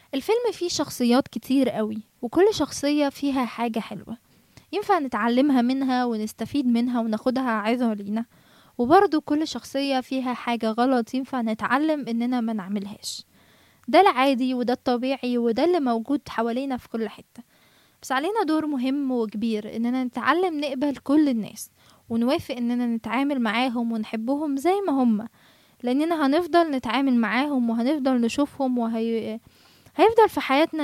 الفيلم فيه شخصيات كتير قوي، وكل شخصية فيها حاجة حلوة ينفع نتعلمها منها ونستفيد منها وناخدها عظة لينا، وبرضو كل شخصية فيها حاجة غلط ينفع نتعلم اننا ما نعملهاش. ده العادي وده الطبيعي وده اللي موجود حوالينا في كل حتة. بس علينا دور مهم وكبير اننا نتعلم نقبل كل الناس، ونوافق اننا نتعامل معاهم ونحبهم زي ما هم، لاننا هنفضل نتعامل معاهم وهنفضل نشوفهم هيفضل في حياتنا